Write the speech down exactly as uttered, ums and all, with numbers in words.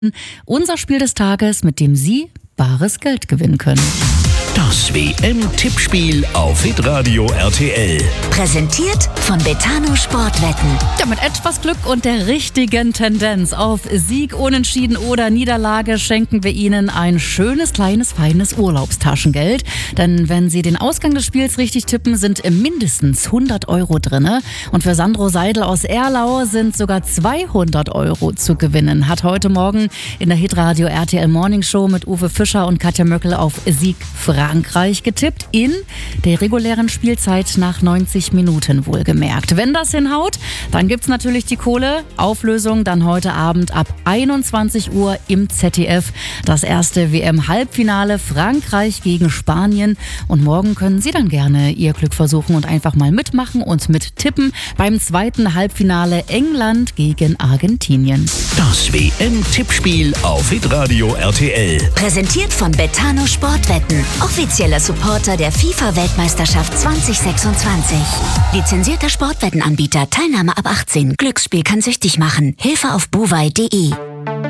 Unser Spiel des Tages, mit dem Sie bares Geld gewinnen können. Das W M-Tippspiel auf Hitradio R T L. Präsentiert von Betano Sportwetten. Ja, mit etwas Glück und der richtigen Tendenz auf Sieg, Unentschieden oder Niederlage schenken wir Ihnen ein schönes, kleines, feines Urlaubstaschengeld. Denn wenn Sie den Ausgang des Spiels richtig tippen, sind mindestens hundert Euro drinne. Und für Sandro Seidel aus Erlau sind sogar zweihundert Euro zu gewinnen. Hat heute Morgen in der Hitradio R T L Morning Show mit Uwe Fischer und Katja Möckel auf Sieg Frankreich getippt, in der regulären Spielzeit nach neunzig Minuten wohlgemerkt. Wenn das hinhaut, dann gibt's natürlich die Kohle. Auflösung dann heute Abend ab einundzwanzig Uhr im Z D F. Das erste W M-Halbfinale Frankreich gegen Spanien. Und morgen können Sie dann gerne Ihr Glück versuchen und einfach mal mitmachen und mittippen beim zweiten Halbfinale England gegen Argentinien. Das W M-Tippspiel auf Hitradio R T L. Präsentiert von Betano Sportwetten. Offizieller Supporter der FIFA-Weltmeisterschaft zwanzig sechsundzwanzig. Lizenzierter Sportwettenanbieter. Teilnahme ab achtzehn. Glücksspiel kann süchtig machen. Hilfe auf buwei punkt de.